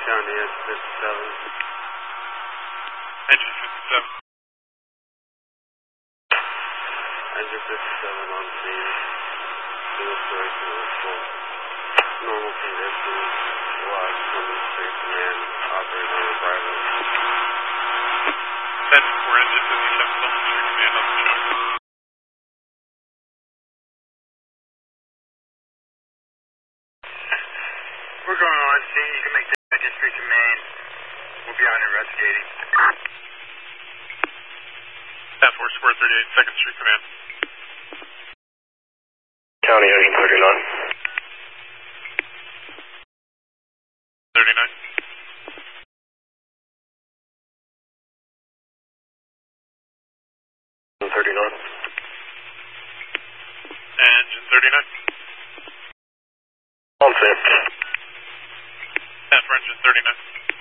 County, it's 57. Engine 57. Engine 57 on scene. Demonstration was full. Normal conditions. Watch coming straight command. Operate on arrival. 10-4 engine 57 coming straight command on the show. We're going on scene. You can make the engine straight to main. We'll be out investigating. 10-4 square 38, 2nd Street Command. County Engine 39. 39. Engine 39. Engine 39. On scene. 10-4 engine 39.